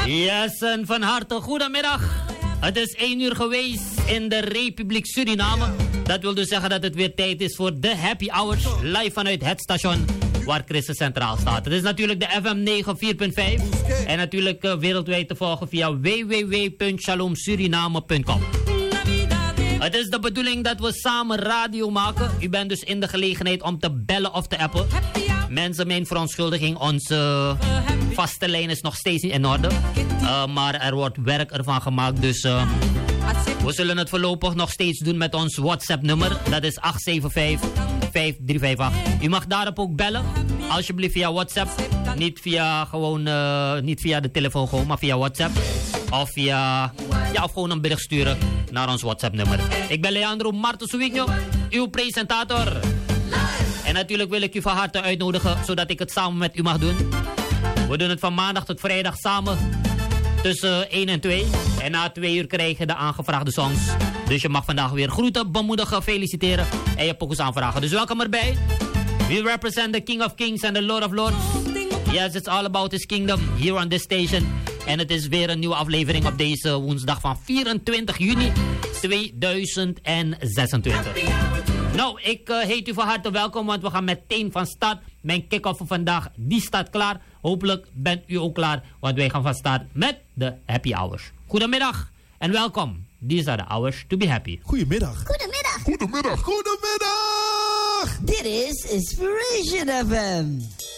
Yes, en van harte goedemiddag. Het is 1 uur geweest in de Republiek Suriname. Dat wil dus zeggen dat het weer tijd is voor de Happy Hours. Live vanuit het station waar Christus centraal staat. Het is natuurlijk de FM 94.5. En natuurlijk wereldwijd te volgen via www.shalomsuriname.com. Het is de bedoeling dat we samen radio maken. U bent dus in de gelegenheid om te bellen of te appen. Mensen, mijn verontschuldiging, onze vaste lijn is nog steeds niet in orde. Maar er wordt werk ervan gemaakt, dus we zullen het voorlopig nog steeds doen met ons WhatsApp-nummer. Dat is 875-5358. U mag daarop ook bellen, alsjeblieft via WhatsApp. Niet via de telefoon gewoon, maar via WhatsApp. Of of gewoon een bericht sturen naar ons WhatsApp-nummer. Ik ben Leandro Marto Suwigno, uw presentator. En natuurlijk wil ik u van harte uitnodigen, zodat ik het samen met u mag doen. We doen het van maandag tot vrijdag samen. Tussen 1 en 2. En na 2 uur krijg je de aangevraagde songs. Dus je mag vandaag weer groeten, bemoedigen, feliciteren. En je pokus aanvragen. Dus welkom erbij. We represent the King of Kings and the Lord of Lords. Yes, it's all about his kingdom here on this station. En het is weer een nieuwe aflevering op deze woensdag van 24 juni 2026. Nou, ik heet u van harte welkom, want we gaan meteen van start. Mijn kick-off voor vandaag, die staat klaar. Hopelijk bent u ook klaar, want wij gaan van start met de Happy Hours. Goedemiddag en welkom. These are the hours to be happy. Goedemiddag. Goedemiddag. Goedemiddag. Goedemiddag. Dit is Inspiration FM.